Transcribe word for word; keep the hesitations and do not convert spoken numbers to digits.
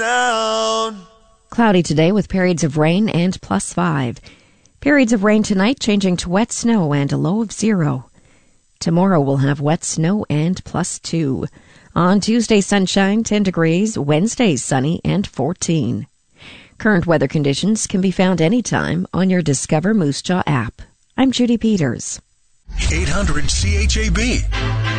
Down. Cloudy today with periods of rain and plus five. Periods of rain tonight changing to wet snow and a low of zero. Tomorrow we'll have wet snow and plus two. On Tuesday, sunshine, ten degrees. Wednesday, sunny and fourteen. Current weather conditions can be found anytime on your Discover Moose Jaw app. I'm Judy Peters. eight hundred C H A B.